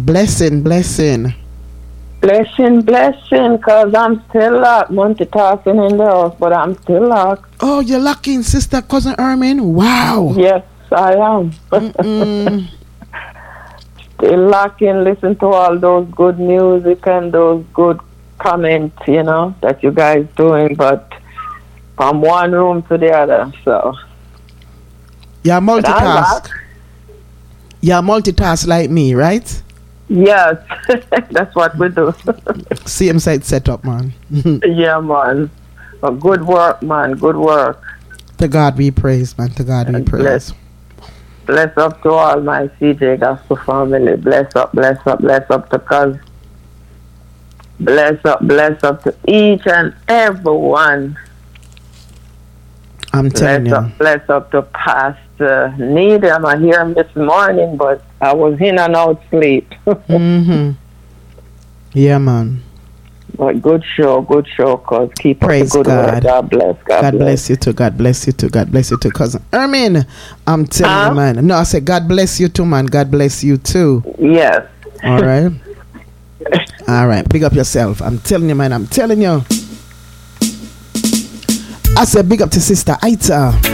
Blessing, blessing. Blessing, cause I'm still locked. Multitasking in the house, but I'm still locked. Oh, you're lucky, sister, cousin Ermin. Wow. Yes, I am. Still locking. Listen to all those good music and those good comments, that you guys doing. But from one room to the other, so. You're multitask. You're multitask like me, right? Yes, that's what we do. Same side setup, man. Yeah, man. But good work, man. Good work. To God be praised, man. To God be praised. Bless up to all my CJ Gospel family. Bless up to cuz. Bless up to each and everyone. I'm telling you. Bless up to Pastor Needham. I hear him this morning, but I was in and out sleep. Yeah, man. But good show, cause keep praise up the good God. work. God bless. God bless you too. God bless you too. God bless you too, cousin Ermin. I'm telling you, man. No, I said God bless you too, man. God bless you too. Yes. All right. All right. Big up yourself. I'm telling you, man. I'm telling you. I said big up to Sister Aita.